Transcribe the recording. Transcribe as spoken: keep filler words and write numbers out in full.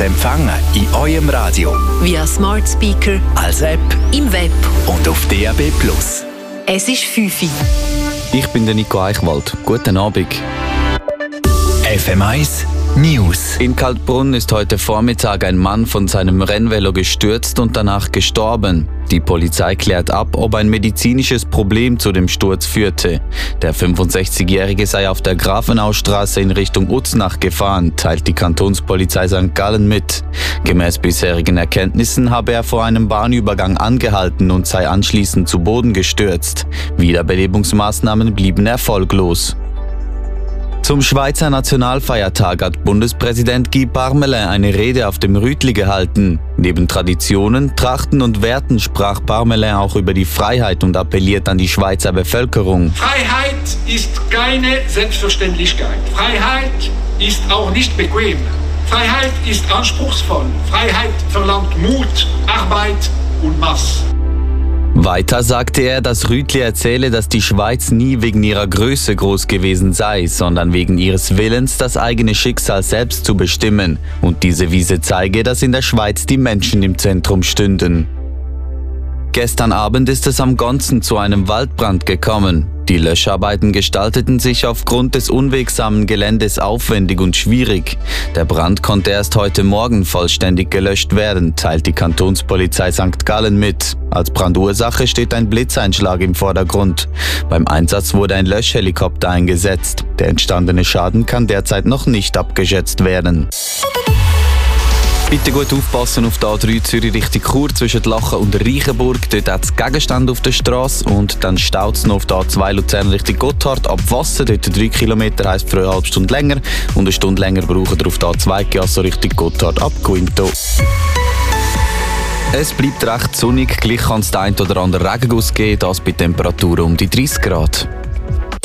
zu empfangen in eurem Radio, via Smart Speaker, als App im Web und auf D A B plus. Es ist fünf Uhr. Ich bin der Nico Eichwald. Guten Abend. F M eins News. In Kaltbrunn ist heute Vormittag ein Mann von seinem Rennvelo gestürzt und danach gestorben. Die Polizei klärt ab, ob ein medizinisches Problem zu dem Sturz führte. Der fünfundsechzigjährige sei auf der Grafenaustraße in Richtung Uznach gefahren, teilt die Kantonspolizei Sankt Gallen mit. Gemäß bisherigen Erkenntnissen habe er vor einem Bahnübergang angehalten und sei anschließend zu Boden gestürzt. Wiederbelebungsmaßnahmen blieben erfolglos. Zum Schweizer Nationalfeiertag hat Bundespräsident Guy Parmelin eine Rede auf dem Rütli gehalten. Neben Traditionen, Trachten und Werten sprach Parmelin auch über die Freiheit und appelliert an die Schweizer Bevölkerung. Freiheit ist keine Selbstverständlichkeit. Freiheit ist auch nicht bequem. Freiheit ist anspruchsvoll. Freiheit verlangt Mut, Arbeit und Maß. Weiter sagte er, dass Rütli erzähle, dass die Schweiz nie wegen ihrer Größe groß gewesen sei, sondern wegen ihres Willens, das eigene Schicksal selbst zu bestimmen. Und diese Wiese zeige, dass in der Schweiz die Menschen im Zentrum stünden. Gestern Abend ist es am Gonzen zu einem Waldbrand gekommen. Die Löscharbeiten gestalteten sich aufgrund des unwegsamen Geländes aufwendig und schwierig. Der Brand konnte erst heute Morgen vollständig gelöscht werden, teilt die Kantonspolizei Sankt Gallen mit. Als Brandursache steht ein Blitzeinschlag im Vordergrund. Beim Einsatz wurde ein Löschhelikopter eingesetzt. Der entstandene Schaden kann derzeit noch nicht abgeschätzt werden. Bitte gut aufpassen auf der A drei Zürich Richtung Chur zwischen Lachen und Reichenburg. Dort hat es Gegenstände auf der Straße und dann staut es noch auf der A zwei Luzern Richtung Gotthard ab Wasser. Dort drei Kilometer heisst für eine halbe Stunde länger und eine Stunde länger braucht ihr auf der A zwei Giasso Richtung Gotthard ab Quinto. Es bleibt recht sonnig, gleich kann es den ein oder anderen Regenguss geben, das bei Temperaturen um die dreißig Grad.